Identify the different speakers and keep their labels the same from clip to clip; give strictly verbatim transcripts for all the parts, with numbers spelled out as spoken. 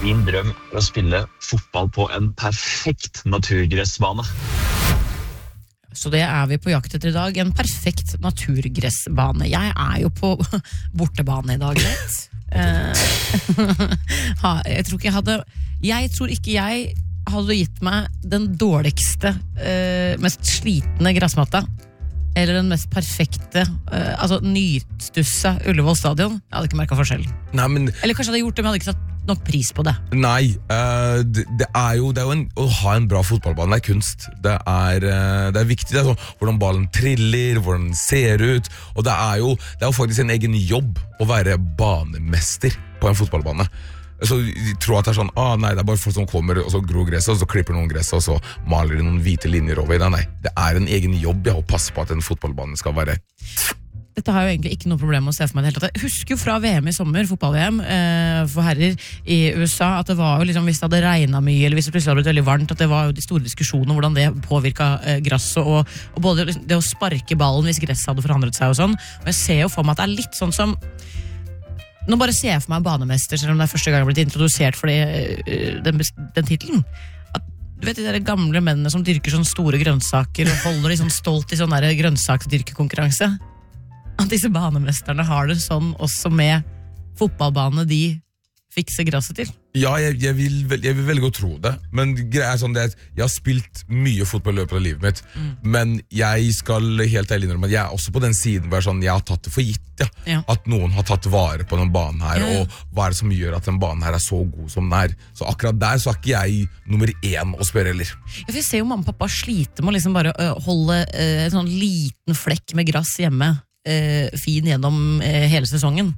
Speaker 1: Min drøm er å spille fotball på en perfekt naturgressbane.
Speaker 2: Så det er vi på jakt etter i dag, en perfekt naturgressbane. Jeg er jo på bortebane i dag, rett? jeg tror ikke jeg hadde Jeg tror ikke jeg hadde gitt meg den dårligste, mest slitne gressmatta eller den mest perfekte, uh, altså nystussa Ullevål stadion. Jeg hadde ikke merket forskjell.
Speaker 3: Nei, men,
Speaker 2: Eller kanskje jeg hadde gjort det, men jeg hadde ikke satt nok pris på det.
Speaker 3: Nei, uh, det, det er jo, det er jo en, å ha en bra fotballbane, det er kunst. Det er, uh, det er viktig, det er sånn, hvordan ballen triller, hvordan den ser ut. Og det er jo, det er jo faktisk en egen jobb å være banemester på en fotballbane. Så de tror at det er sånn, ah, nei, det er bare folk som kommer og så gror gresset, og så klipper noen gresset, og så maler de noen hvite linjer over. Nei, nei, det er en egen jobb, ja, å passe på at en fotballbane skal være...
Speaker 2: Dette har jo egentlig ikke noe problem med å se for meg det hele tatt. Jeg husker jo fra V M i sommer, fotball-V M, eh, for herrer i U S A, at det var jo liksom, hvis det hadde regnet mye, eller hvis det plutselig hadde blitt veldig varmt, at det var jo de store diskusjonene, hvordan det påvirket eh, gresset, og, og både det å sparke ballen hvis gresset hadde forandret seg og sånn. Og jeg ser jo for meg at det er litt sånn som... Nå bare ser jeg for meg en banemester, selv om det er første gang jeg har blitt introdusert for det, den, den titelen. At, du vet de der gamle mennene som dyrker sånne store grønnsaker og holder de sånn stolt i sånn der grønnsaksdyrkekonkurranse. At disse banemesterne har det sånn også med fotballbane de fikser gresset til.
Speaker 3: Ja, jeg, jeg, vil, jeg vil velge å tro det, men greia er sånn det at jeg har spilt mye fotball i løpet av livet mitt, mm. men jeg skal helt ærlig innrømme at jeg er også på den siden hvor sånn, jeg har tatt det for gitt, ja, ja. At noen har tatt vare på den banen her, ja, ja. Og hva er det som gjør at den banen her er så god som den er. Så akkurat der så er ikke jeg nummer én å spørre heller.
Speaker 2: Ja, for jeg ser jo mamma og pappa slite med å liksom bare uh, holde uh, en sånn liten flekk med gress hjemme, uh, fin gjennom uh, hele sesongen.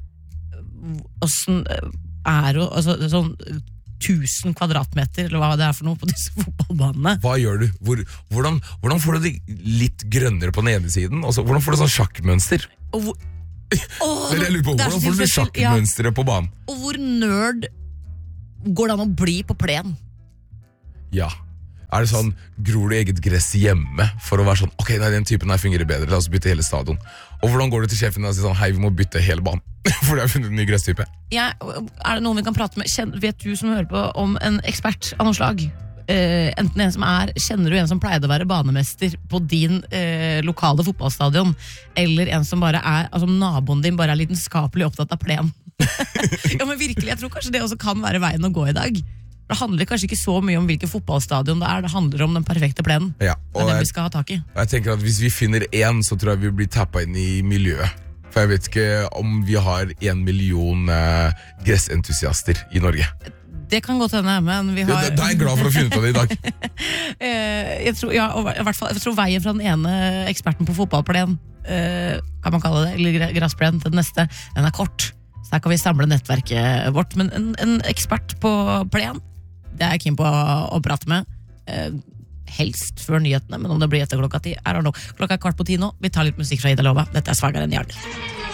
Speaker 2: Hvordan er det altså, sånn tusen kvadratmeter, eller hva det er for noe på disse fotballbanene?
Speaker 3: Hva gjør du? Hvor, hvordan, hvordan får du det litt grønnere på den ene siden? Altså, hvordan får du sånn sjakkmønster?
Speaker 2: Og hvor, oh,
Speaker 3: det jeg lurer på, hvordan får du sjakkmønstere ja. På banen?
Speaker 2: Og hvor nerd går det an å bli på plen?
Speaker 3: Ja. Er det sånn, gror du eget gress hjemme for å være sånn, ok, nei, den typen her fungerer bedre, la oss bytte hele stadion. Og hvordan går du til sjefen og sier sånn, hei, vi må bytte hele banen, for jeg har funnet en ny gresstype?
Speaker 2: Ja, er det noen vi kan prate med? Kjenner, vet du som hører på om en ekspert av noe slag? Uh, enten en som er, kjenner du en som pleide å være banemester på din uh, lokale fotballstadion, eller en som bare er, altså naboen din bare er lidenskapelig opptatt av plen? Ja, men virkelig, jeg tror kanskje det også kan være veien å gå i dag. Det handler kanskje ikke så mye om hvilken fotballstadion det er, det handler om den perfekte plenen. Ja, det er den vi skal ha tak i.
Speaker 3: Jeg tenker at hvis vi finner en, så tror jeg vi blir tappet inn i miljøet. For jeg vet ikke om vi har en million uh, gressentusiaster i Norge.
Speaker 2: Det kan godt hende, men vi har...
Speaker 3: Ja, da er jeg glad for å finne ut av det i dag.
Speaker 2: jeg, tror, ja, i hvert fall, jeg tror veien fra den ene eksperten på fotballplen, uh, kan man kalle det, eller gressplen, til den neste, den er kort. Så her kan vi samle nettverket vårt. Men en, en ekspert på plen, det er jeg keen på å, å prate med. Eh, helst før nyhetene, men om det blir etter klokka ti, I don't know. Klokka er kvart på ti nå. Vi tar litt musikk fra Ida Lova. Dette er Svagere enn Jarl.